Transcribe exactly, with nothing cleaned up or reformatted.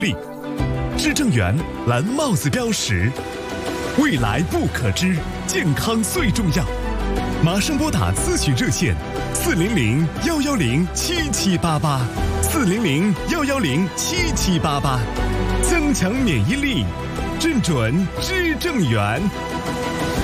力。至正源蓝帽子标识，未来不可知，健康最重要。马上拨打咨询热线：四零零幺幺零七七八八，四零零幺幺零七七八八，增强免疫力，正准知正源。